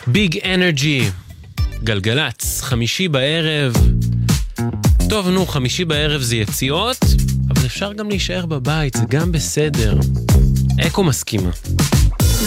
ביג אנרגי, גלגלץ, 5 בערב. טוב, נו, 5 בערב זה יציאות, אבל אפשר גם להישאר בבית, זה גם בסדר. אקו מסכימה.